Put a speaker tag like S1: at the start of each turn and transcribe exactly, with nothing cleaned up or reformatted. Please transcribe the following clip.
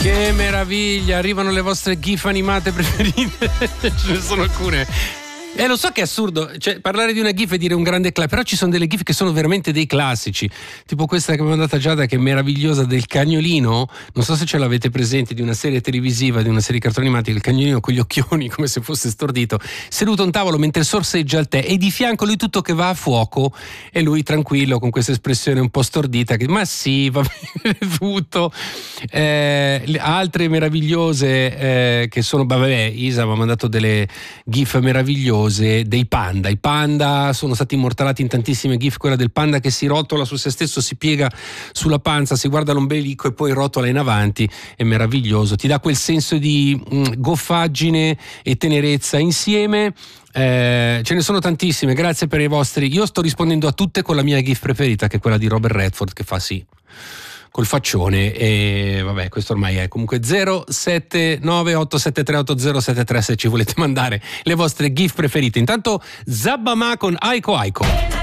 S1: Che meraviglia, arrivano le vostre gif animate preferite. Ce ne sono alcune. Eh, lo so che è assurdo, cioè, parlare di una gif e dire un grande classico, però ci sono delle gif che sono veramente dei classici, tipo questa che mi ha mandato Giada, che è meravigliosa, del cagnolino, non so se ce l'avete presente, di una serie televisiva, di una serie di cartoni animati, il cagnolino con gli occhioni come se fosse stordito, seduto a un tavolo mentre sorseggia il tè e di fianco lui tutto che va a fuoco e lui tranquillo con questa espressione un po' stordita che ma sì, va bene tutto. Eh, altre meravigliose eh, che sono, vabbè, Isa mi ha mandato delle gif meravigliose dei panda. I panda sono stati immortalati in tantissime gif, quella del panda che si rotola su se stesso, si piega sulla panza, si guarda l'ombelico e poi rotola in avanti, è meraviglioso, ti dà quel senso di mh, goffaggine e tenerezza insieme. Eh, ce ne sono tantissime, grazie per i vostri. Io sto rispondendo a tutte con la mia gif preferita, che è quella di Robert Redford che fa sì col faccione, e vabbè, questo ormai è. Comunque zero sette nove otto sette tre otto zero sette tre se ci volete mandare le vostre gif preferite. Intanto Zabba Ma con Aiko Aiko.